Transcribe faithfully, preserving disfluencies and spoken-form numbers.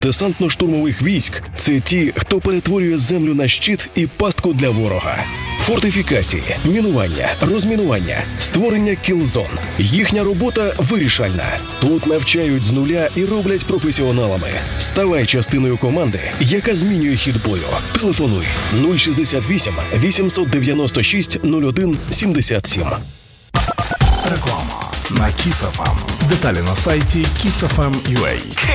Десантно-штурмових військ – це ті, хто перетворює землю на щит і пастку для ворога. Фортифікації, мінування, розмінування, створення кілзон. Їхня робота вирішальна. Тут навчають з нуля і роблять професіоналами. Ставай частиною команди, яка змінює хід бою. Телефонуй нуль шістдесят вісім вісімсот дев'яносто шість нуль один сімдесят сім. Реклама на Kiss еф ем. Деталі на сайті kiss еф ем крапка ю а.